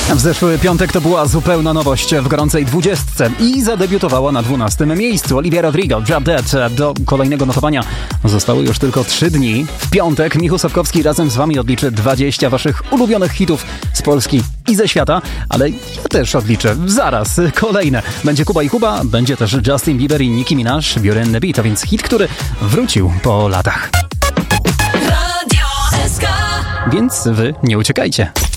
W zeszły piątek to była zupełna nowość w gorącej 20 i zadebiutowała na 12 miejscu. Olivia Rodrigo, Drop Dead. Do kolejnego notowania zostały już tylko 3 dni. W piątek Michał Sapkowski razem z wami odliczy 20 waszych ulubionych hitów z Polski i ze świata, ale ja też odliczę zaraz kolejne. Będzie Kuba i Kuba, będzie też Justin Bieber i Nicki Minaj, Beauty and the Beat, a więc hit, który wrócił po latach. Radio SK. Więc wy nie uciekajcie.